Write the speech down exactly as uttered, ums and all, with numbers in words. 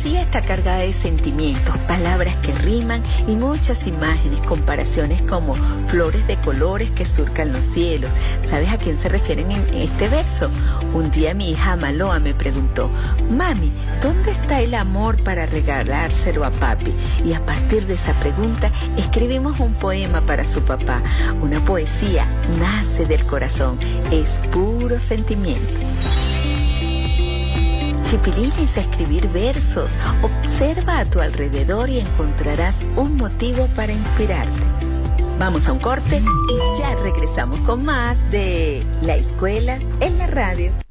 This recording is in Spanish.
poesía está cargada de sentimientos, palabras que riman y muchas imágenes, comparaciones como flores de colores que surcan los cielos. ¿Sabes a quién se refieren en este verso? Un día mi hija Maloa me preguntó: mami, ¿dónde está el amor para regalárselo a papi? Y a partir de esa pregunta escribimos un poema para su papá. Una poesía nace del corazón, es puro sentimiento. Chipilines a escribir versos. Observa a tu alrededor y encontrarás un motivo para inspirarte. Vamos a un corte y ya regresamos con más de La Escuela en la Radio.